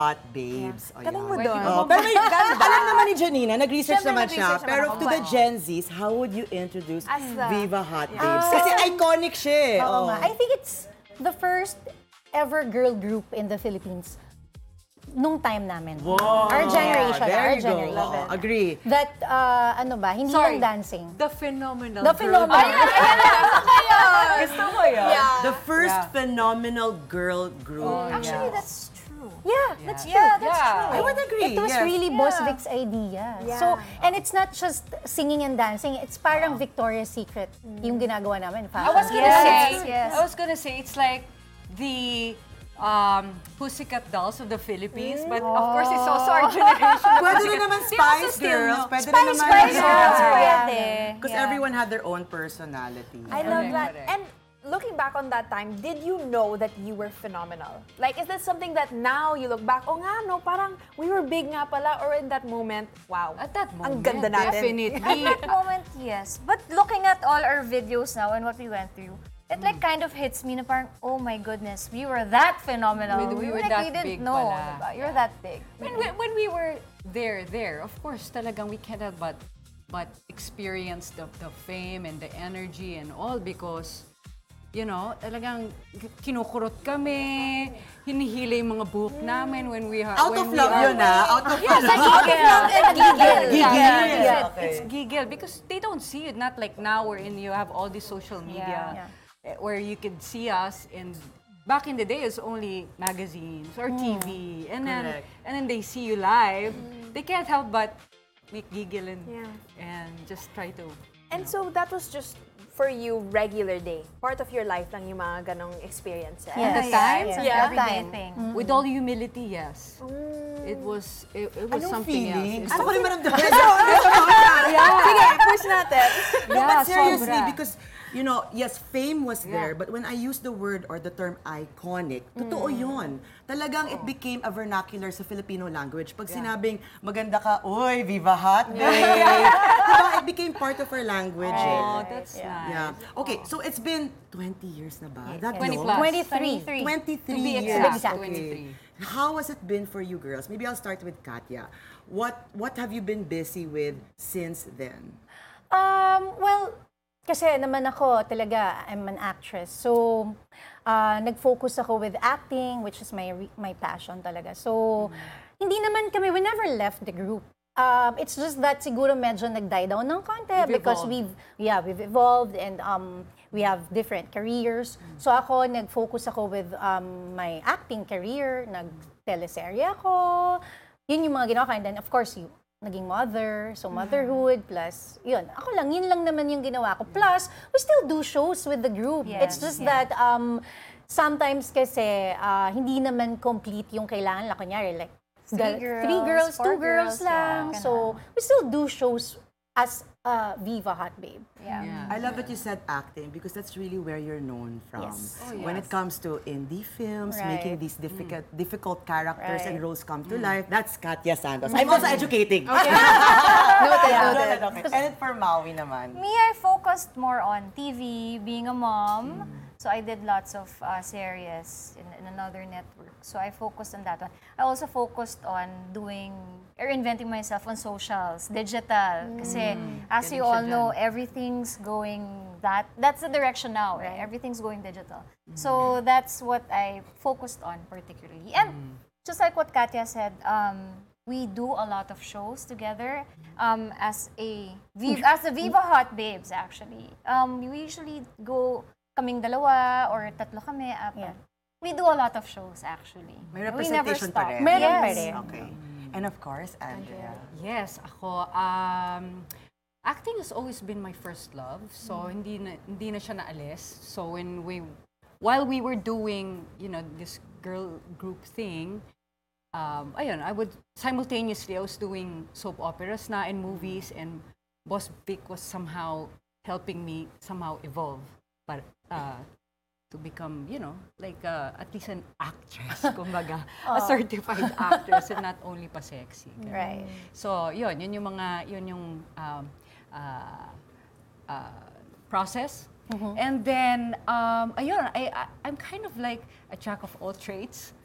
Hot babes. Galing mo doon. Pero may, alam naman ni Janina, nag-research Siyempre, naman siya. nag-research naman Pero ako. to the Gen Zs, how would you introduce As the- Viva Hot Babes? Kasi iconic siya eh. Oo nga. I think it's the first ever girl group in the Philippines nung time namin. Wow. Our generation. There Our you go. generation. Agree. That, ano ba, hindi Sorry. lang dancing. The phenomenal The girl. phenomenal. Gusto ko yun. The first phenomenal girl group. Actually, that's true. Yeah, that's true. Yeah, that's Yeah. true. I would agree. It was yes. really Boss Vic's idea. Yeah. So, and it's not just singing and dancing. It's parang Victoria's Secret yung ginagawa namin. I was gonna Yes, say, yes. I was gonna say, it's like the Pussycat Dolls of the Philippines, but of course it's also our generation. Pwede rin naman Spice Girls. Pwede rin naman. Spice Girls, Yeah. pwede. Because everyone had their own personality. I love Correct, that. correct. And looking back on that time, did you know that you were phenomenal? Like, is this something that now you look back, oh nga, no, parang we were big nga pala, or in that moment, wow. At that Ang moment, ganda natin. definitely. At that moment, yes. But looking at all our videos now and what we went through, it like kind of hits me na parang, oh my goodness, we were that phenomenal. We were Like, that we didn't big know. pala. Diba? You're that big. When we were there, of course, talagang we cannot but experience the fame and the energy and all because, you know, talagang kinukurot kami, hinihila yung mga buhok namin when we are... Out of love yun Out Out of Yes, love. giggle. Giggle. It's giggle because they don't see it. Not like now wherein you have all this social media where you could see us. And back in the day, it's only magazines or TV. And then they see you live. They can't help but make giggle and just try to... And so that was just for you regular day. Part of your life lang yung mga ganong experiences. Yes. the time? It's an Yeah. everyday Time. thing. With all humility, yes. It was Anong something feeling? else. Gusto ko rin maramdaman. Sige, push natin. No, but seriously, sobra. because, you know, yes, fame was there, but when I use the word or the term iconic, totoo yun. Talagang it became a vernacular sa Filipino language. Pag sinabing, maganda ka, oy, Viva Hot Babe. Diba? It became part of our language. Oh, eh. that's nice. Yeah. Okay, so it's been 20 years na ba? That 20 long? plus. 23. 23 To be years. exact, Okay. 23. How has it been for you girls? Maybe I'll start with Katya. What have you been busy with since then? Well, kasi naman ako talaga, I'm an actress. So, nag-focus ako with acting, which is my passion talaga. So, hindi naman kami, we never left the group. It's just that siguro medyo nag-die down ng konti because we've evolved and we have different careers. So ako, nag-focus ako with my acting career, nag-teleserye ako. Yun yung mga ginawa ko. And then, of course, naging mother, so motherhood, plus, yun. Ako lang, yun lang naman yung ginawa ko. Plus, we still do shows with the group. Yes, It's just that, sometimes kasi, hindi naman complete yung kailangan lang. Kunyari, like, three girls, two 4 girls lang. yeah, So, we still do shows as Viva Hot Babe. Yeah. I love that you said acting because that's really where you're known from. Yes. When it comes to indie films, Right. making these difficult characters and Right. roles come to life, that's Katya Santos. I'm also educating. Noted. Okay. And for Maui naman. Me, I focused more on TV, being a mom. So I did lots of series in another network. So I focused on that one. I also focused on doing or inventing myself on socials, digital. Kasi as you all know, everything's going that's the direction now, right? Everything's going digital. So that's what I focused on particularly. And just like what Katya said, we do a lot of shows together as the Viva Hot Babes actually. We usually go kaming dalawa or tatlo kami, apat. We do a lot has shows actually. May We never representation stop. pa rin. Meron Yes. pa rin. Okay. And of course, Andrea. Yes, ako. Acting has always been my first love. So hindi na siya naalis. So while we were doing, you know, this girl group thing, ayun, I was doing soap operas na and movies, and Boss Vic was somehow helping me evolve to become, you know, like at least an actress, kumbaga, a certified actress and not only pa sexy. ganun. Right. So, yun yung process. And then, ayun, I'm kind of like a jack of all trades.